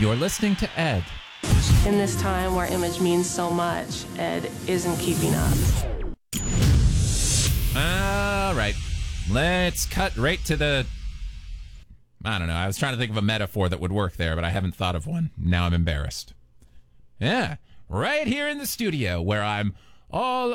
You're listening to Ed. In this time where image means so much, Ed isn't keeping up. All right. Let's cut right to the... I don't know. I was trying to think of a metaphor that would work there, but I haven't thought of one. Now I'm embarrassed. Yeah. Right here in the studio where I'm all